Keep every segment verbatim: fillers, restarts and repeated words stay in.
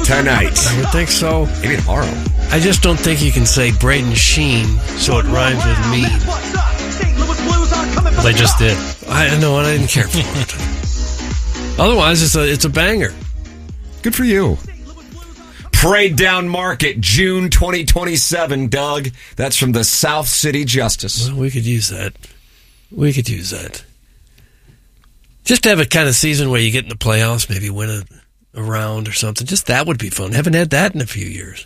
tonight. I would think so. Maybe tomorrow. I just don't think you can say Braden Sheen so it rhymes with mean. Well, they just did. I know, and I didn't care for it. Otherwise, it's a it's a banger. Good for you. Parade Down Market, June twenty twenty-seven, Doug. That's from the South City Justice. Well, we could use that. We could use that. Just to have a kind of season where you get in the playoffs, maybe win a, a round or something. Just that would be fun. Haven't had that in a few years.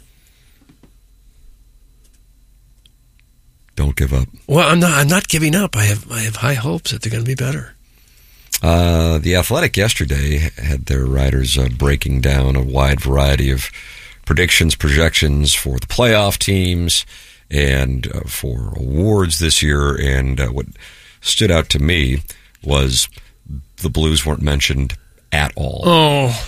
Don't give up. Well, I'm not. I'm not giving up. I have. I have high hopes that they're going to be better. Uh, the Athletic yesterday had their writers uh, breaking down a wide variety of predictions, projections for the playoff teams and uh, for awards this year. And uh, what stood out to me was the Blues weren't mentioned at all. Oh,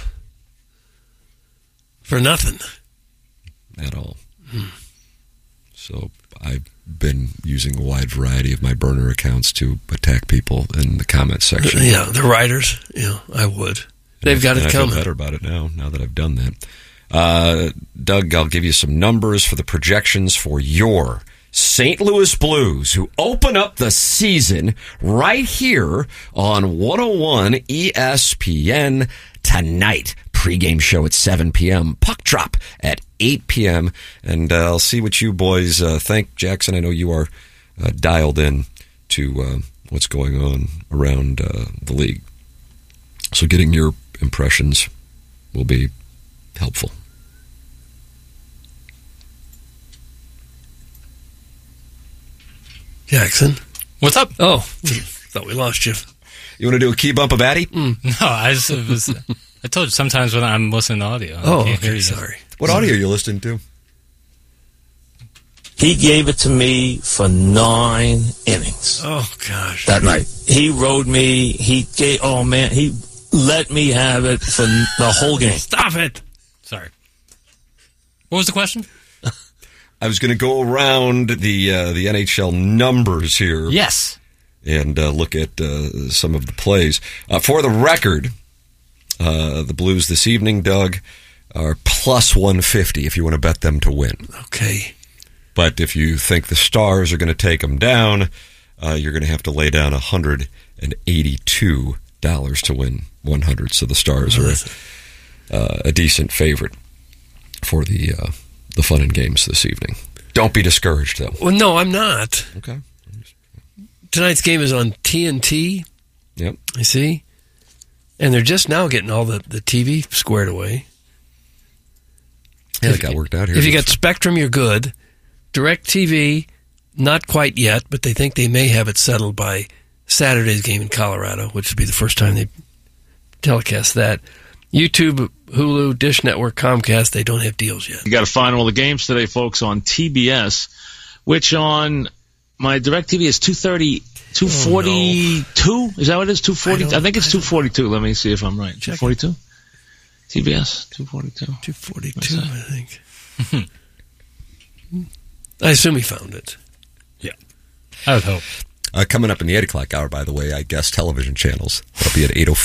for nothing. At all. Hmm. So I've been using a wide variety of my burner accounts to attack people in the comments section. Yeah, the writers. Yeah, I would. They've and got I, it I coming. feel better about it now, now that I've done that. Uh, Doug, I'll give you some numbers for the projections for your Saint Louis Blues, who open up the season right here on one oh one E S P N tonight. Pre-game show at seven p.m. Puck drop at eight p.m. And uh, I'll see what you boys uh, think. Jackson, I know you are uh, dialed in to uh, what's going on around uh, the league. So getting your impressions will be helpful. Jackson. What's up? Oh, thought we lost you. You want to do a key bump of Addy? Mm. No, I just, it was, I told you sometimes when I'm listening to audio. I Oh, can't okay, hear you. sorry. What sorry. audio are you listening to? He gave it to me for nine innings. Oh, gosh. That night. He rode me. He gave, oh man, he let me have it for the whole game. Stop it. Sorry. What was the question? I was going to go around the uh, the N H L numbers here. Yes. And uh, look at uh, some of the plays. Uh, for the record, uh, the Blues this evening, Doug, are plus one fifty if you want to bet them to win. Okay. But if you think the Stars are going to take them down, uh, you're going to have to lay down one hundred eighty-two dollars to win one hundred. So the Stars are uh, a decent favorite for the uh, the fun and games this evening. Don't be discouraged, though. Well, no, I'm not. Okay. Tonight's game is on T N T. Yep. You see? And they're just now getting all the, the T V squared away. Yeah, it got worked out here. If you got Spectrum, you're good. DirecTV, not quite yet, but they think they may have it settled by Saturday's game in Colorado, which would be the first time they telecast that. YouTube, Hulu, Dish Network, Comcast, they don't have deals yet. You got to find all the games today, folks, on T B S, which on my DirecTV is two thirty, two forty-two? Oh, no. Is that what it is? two forty? I, I think it's I two forty-two. Let me see if I'm right. two forty-two? T B S, two forty-two. two forty-two, I think. I assume he found it. Yeah. I would hope. Uh, coming up in the eight o'clock hour, by the way, I guess television channels. That'll be at eight oh